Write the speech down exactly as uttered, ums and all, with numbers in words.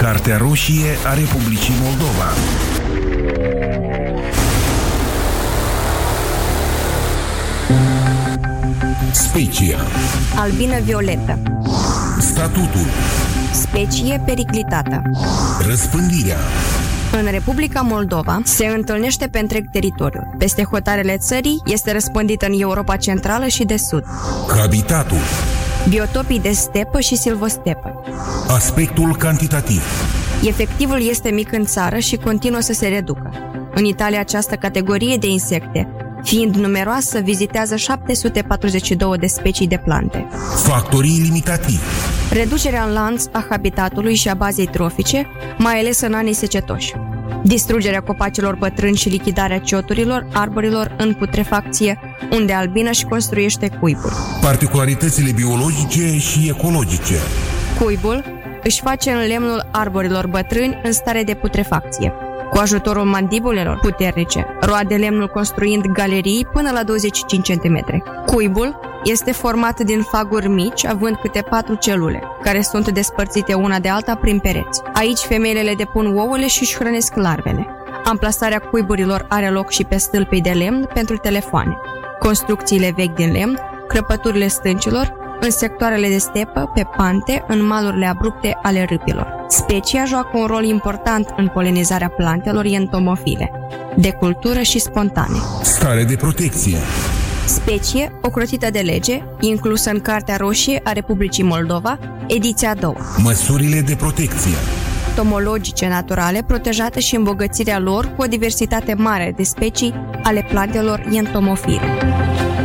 Cartea roșie a Republicii Moldova. Specia. Albină violetă. Statutul. Specie periclitată. Răspândirea. În Republica Moldova se întâlnește pe întreg teritoriul. Peste hotarele țării este răspândită în Europa Centrală și de Sud. Habitatul. Biotopii de stepă și silvostepă. Aspectul cantitativ. Efectivul este mic în țară și continuă să se reducă. În Italia, această categorie de insecte, fiind numeroasă, vizitează șapte sute patruzeci și două de specii de plante. Factorii limitativi. Reducerea în lanț a habitatului și a bazei trofice, mai ales în anii secetoși. Distrugerea copacilor bătrâni și lichidarea cioturilor, arborilor în putrefacție, unde albina își construiește cuibul. Particularitățile biologice și ecologice. Cuibul își face în lemnul arborilor bătrâni în stare de putrefacție, cu ajutorul mandibulelor puternice, roade lemnul construind galerii până la douăzeci și cinci centimetri. Cuibul este format din faguri mici, având câte patru celule, care sunt despărțite una de alta prin pereți. Aici femeile le depun ouăle și își hrănesc larvele. Amplasarea cuiburilor are loc și pe stâlpii de lemn pentru telefoane, construcțiile vechi din lemn, crăpăturile stâncilor, în sectoarele de stepă, pe pante, în malurile abrupte ale râpilor. Specia joacă un rol important în polenizarea plantelor entomofile, de cultură și spontane. Stare de protecție. Specie ocrotită de lege, inclusă în Cartea roșie a Republicii Moldova, ediția a doua. Măsurile de protecție. Entomologice naturale, protejate și îmbogățirea lor cu o diversitate mare de specii ale plantelor entomofile.